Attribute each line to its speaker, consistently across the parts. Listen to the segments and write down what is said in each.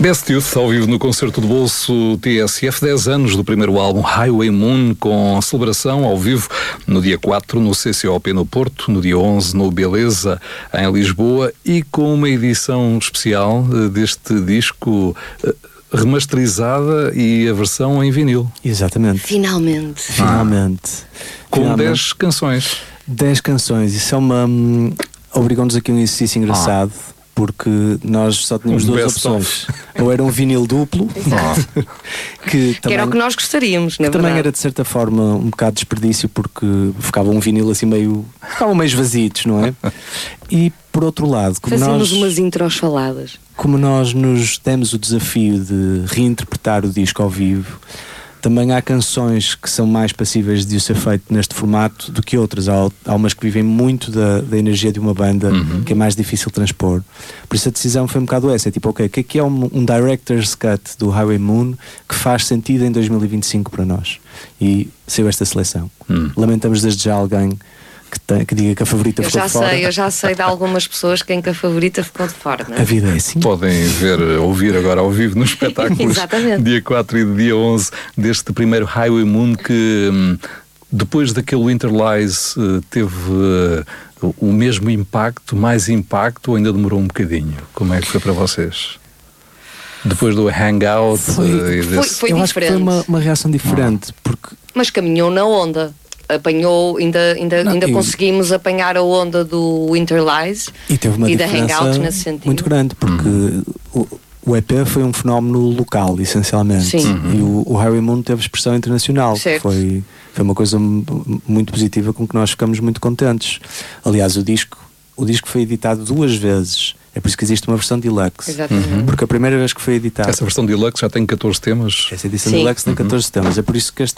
Speaker 1: Best Youth, ao vivo no concerto de bolso TSF, 10 anos do primeiro álbum Highway Moon, com celebração ao vivo no dia 4 no CCOP no Porto, no dia 11 no Beleza, em Lisboa, e com uma edição especial deste disco remasterizada e a versão em vinil.
Speaker 2: Exatamente.
Speaker 3: Finalmente.
Speaker 1: Com 10 canções.
Speaker 2: 10 canções, isso é uma... obrigou-nos aqui um exercício engraçado. Porque nós só tínhamos duas opções. Ou era um vinil duplo, que
Speaker 3: era o que nós gostaríamos, na verdade.
Speaker 2: Também era de certa forma um bocado desperdício, porque ficava um vinil assim meio... ficavam meio vazios, não é? E por outro lado,
Speaker 3: fazíamos umas intros faladas.
Speaker 2: Como nós nos demos o desafio de reinterpretar o disco ao vivo, também há canções que são mais passíveis de ser feito neste formato do que outras. Há umas que vivem muito da energia de uma banda, que é mais difícil transpor. Por isso a decisão foi um bocado essa. É tipo, ok, o que é um Director's Cut do Highway Moon que faz sentido em 2025 para nós? E saiu esta seleção. Lamentamos desde já alguém que diga que a favorita ficou de fora.
Speaker 3: Eu já sei de algumas pessoas que a favorita ficou de fora, não é?
Speaker 2: A vida é assim.
Speaker 1: Podem ouvir agora ao vivo nos espetáculos dia 4 e dia 11 deste primeiro Highway Moon, que depois daquele Winter Lies teve o mesmo impacto, mais impacto, ou ainda demorou um bocadinho? Como é que foi para vocês? Depois do Hangout?
Speaker 3: Foi
Speaker 2: eu
Speaker 3: diferente.
Speaker 2: Acho que foi uma reação diferente, porque...
Speaker 3: Mas caminhou na onda. Apanhou, ainda conseguimos apanhar a onda do Winter Lies
Speaker 2: e
Speaker 3: da Hangout nesse sentido.
Speaker 2: Muito grande, porque o EP foi um fenómeno local, essencialmente.
Speaker 3: Sim.
Speaker 2: E o Highway Moon teve expressão internacional. Foi uma coisa muito positiva com que nós ficamos muito contentes. Aliás, o disco foi editado 2 vezes. É por isso que existe uma versão deluxe.
Speaker 3: Exatamente.
Speaker 2: Porque a primeira vez que foi editado...
Speaker 1: Essa versão deluxe já tem 14 temas.
Speaker 2: Essa edição deluxe tem 14 temas. É por isso que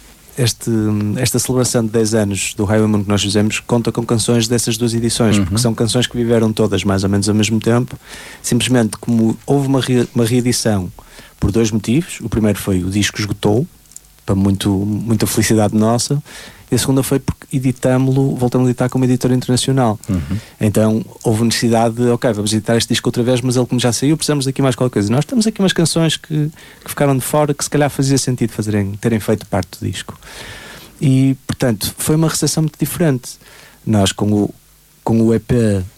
Speaker 2: esta celebração de 10 anos do Highway Moon que nós fizemos conta com canções dessas 2 edições, porque são canções que viveram todas mais ou menos ao mesmo tempo. Simplesmente, como houve uma reedição por 2 motivos. O primeiro foi o disco esgotou, para muita felicidade nossa, e a segunda foi porque voltamos a editar como editora internacional. Então houve necessidade de, ok, vamos editar este disco outra vez, mas ele como já saiu, precisamos daqui mais qualquer coisa. Nós temos aqui umas canções que ficaram de fora, que se calhar fazia sentido terem feito parte do disco. E portanto foi uma recepção muito diferente. Nós com o EP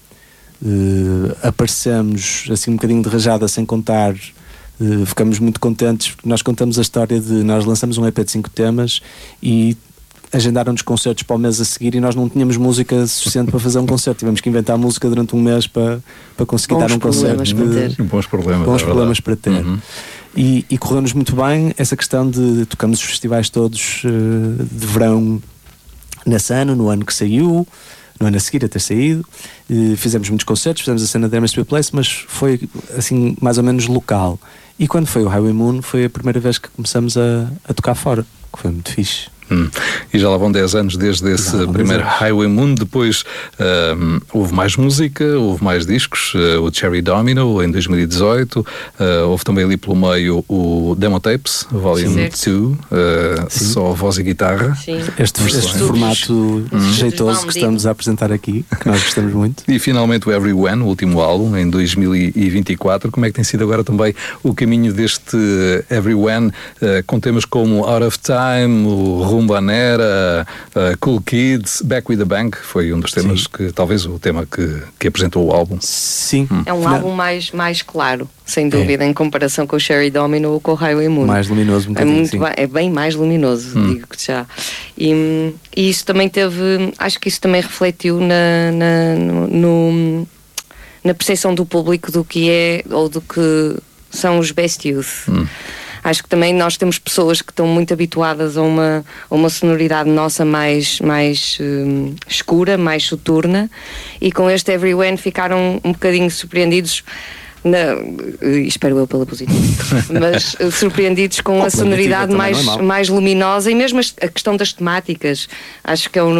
Speaker 2: aparecemos assim um bocadinho de rajada, sem contar. Ficamos muito contentes porque nós contamos a história de nós lançamos um EP de 5 temas e agendaram-nos concertos para o mês a seguir e nós não tínhamos música suficiente para fazer um concerto. Tivemos que inventar música durante um mês para conseguir dar um concerto.
Speaker 1: Bons problemas
Speaker 2: para ter. E correu-nos muito bem essa questão de tocamos os festivais todos de verão nesse ano, no ano que saiu, no ano a seguir a ter saído. Fizemos muitos concertos, fizemos a cena da MSP Place, mas foi assim mais ou menos local. E quando foi o Highway Moon foi a primeira vez que começamos a tocar fora, que foi muito fixe.
Speaker 1: E já lá vão 10 anos desde esse primeiro Highway Moon. Depois houve mais música, houve mais discos, o Cherry Domino em 2018, houve também ali pelo meio o Demo Tapes Volume 2, só voz e guitarra.
Speaker 2: Este formato jeitoso que estamos a apresentar aqui, que nós gostamos muito.
Speaker 1: E finalmente o Everyone, o último álbum, em 2024. Como é que tem sido agora também o caminho deste Everyone, com temas como Out of Time, o Rumba Nera, Cool Kids, Back with the Bang, foi um dos temas que, talvez o tema que apresentou o álbum.
Speaker 2: Sim.
Speaker 3: É um álbum mais claro, sem dúvida, em comparação com o Cherry Domino ou com o Highway Moon.
Speaker 2: Mais luminoso,
Speaker 3: é bem mais luminoso, digo-te já. E isso também acho que isso também refletiu na percepção do público do que é, ou do que são os Best Youth. Acho que também nós temos pessoas que estão muito habituadas a uma sonoridade nossa mais escura, mais soturna, e com este Everyone ficaram um bocadinho surpreendidos, espero eu pela positiva, mas surpreendidos com a sonoridade mais luminosa, e mesmo a questão das temáticas. Acho que é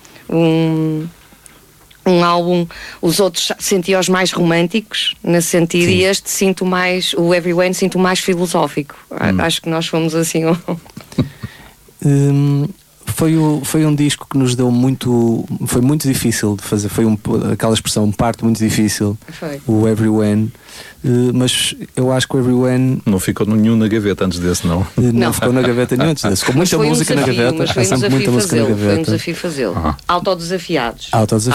Speaker 3: um álbum, os outros senti-os mais românticos nesse sentido, e este o Everyone sinto mais filosófico. Acho que nós fomos assim
Speaker 2: Foi um disco que nos deu muito. Foi muito difícil de fazer. Foi aquela expressão, parte muito difícil.
Speaker 3: Foi.
Speaker 2: O Everywhen. Mas eu acho que o Everywhen.
Speaker 1: Não ficou nenhum na gaveta antes desse, não?
Speaker 2: Não ficou na gaveta nenhum antes desse. Ficou muita música na gaveta.
Speaker 3: Mas foi um desafio fazê-lo. Foi um desafio fazê-lo. Autodesafiados.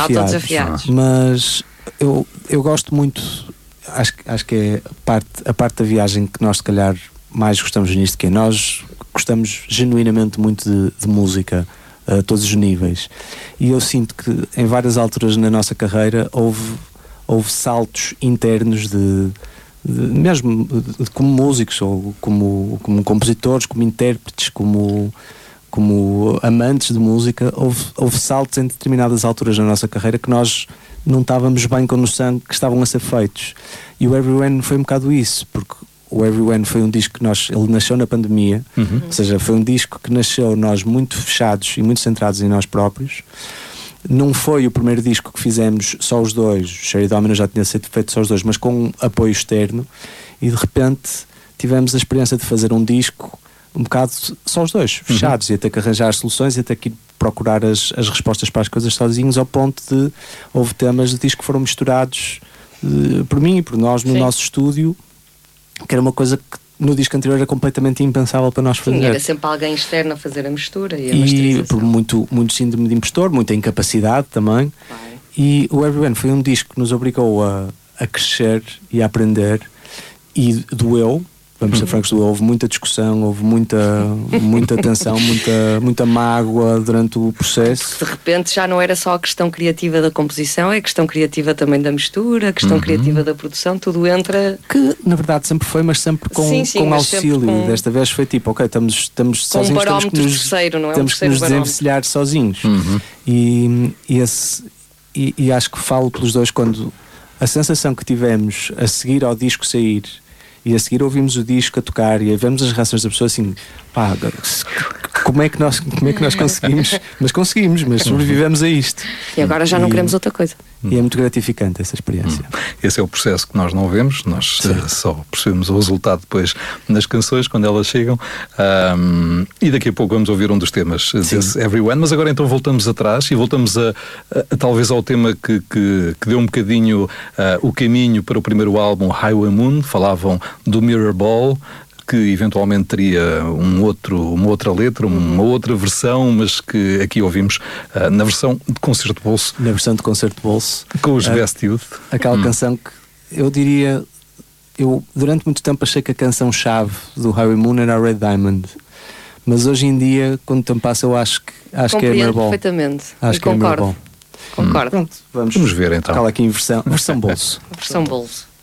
Speaker 3: Mas eu gosto muito. Acho que é a parte da viagem que nós, se calhar, mais gostamos nisto, que é nós gostamos genuinamente muito de música a todos os níveis, e eu sinto que em várias alturas na nossa carreira houve saltos internos mesmo como músicos ou como compositores, como intérpretes, como amantes de música. Houve saltos em determinadas alturas na nossa carreira que nós não estávamos bem com noção que estavam a ser feitos, e o Everywhen foi um bocado isso, porque o Everywhen foi um disco que ele nasceu na pandemia, ou seja, foi um disco que nasceu nós muito fechados e muito centrados em nós próprios. Não foi o primeiro disco que fizemos só os dois, o Sherry Domino já tinha sido feito só os dois, mas com apoio externo, e de repente tivemos a experiência de fazer um disco um bocado só os dois, fechados, e a ter que arranjar soluções e a ter que ir procurar as respostas para as coisas sozinhos, ao ponto de houve temas de disco que foram misturados por mim e por nós no nosso estúdio, que era uma coisa que no disco anterior era completamente impensável para nós fazer. Sim, era sempre alguém externo a fazer a mistura e a masterização.
Speaker 2: E por muito síndrome de impostor, muita incapacidade também.
Speaker 3: Vai.
Speaker 2: E o Everywhen foi um disco que nos obrigou a crescer e a aprender, e doeu. Vamos ser francos, houve muita discussão, houve muita tensão, muita mágoa durante o processo.
Speaker 3: De repente já não era só a questão criativa da composição, é a questão criativa também da mistura, a questão criativa da produção, tudo entra...
Speaker 2: Que na verdade sempre foi, mas sempre com auxílio. Sempre desta vez foi tipo, ok, estamos sozinhos, temos que nos desenvencilhar sozinhos. E acho que falo pelos dois quando a sensação que tivemos a seguir ao disco sair, e a seguir ouvimos o disco a tocar e vemos as reações da pessoa assim, pá, como é que nós conseguimos? Mas sobrevivemos a isto.
Speaker 3: E agora já não queremos outra coisa.
Speaker 2: E é muito gratificante essa experiência.
Speaker 1: Esse é o processo que nós não vemos, nós só percebemos o resultado depois nas canções, quando elas chegam. E daqui a pouco vamos ouvir um dos temas desse Everyone, mas agora então voltamos atrás e voltamos a talvez ao tema que deu um bocadinho o caminho para o primeiro álbum, Highway Moon. Falavam do Mirror Ball, que eventualmente teria uma outra letra, uma outra versão, mas que aqui ouvimos na versão de concerto de bolso.
Speaker 2: Na versão de concerto de bolso.
Speaker 1: Com os Best Youth.
Speaker 2: Aquela canção que eu diria... Eu durante muito tempo achei que a canção-chave do Highway Moon era a Red Diamond. Mas hoje em dia, quando o tempo passa, eu acho que é a Mirror Ball.
Speaker 3: Perfeitamente.
Speaker 2: Acho que
Speaker 3: concordo.
Speaker 2: É Mirror Ball.
Speaker 3: Concordo.
Speaker 2: Pronto, vamos
Speaker 1: ver então.
Speaker 2: Cala aqui em versão bolso.
Speaker 3: Versão bolso.